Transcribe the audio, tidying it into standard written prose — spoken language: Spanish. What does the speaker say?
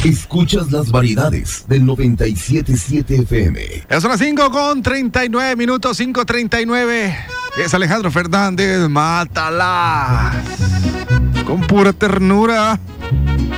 Escuchas las variedades del 97.7 FM. Es las 5:39, 5:39. Es Alejandro Fernández, mátala. Con pura ternura.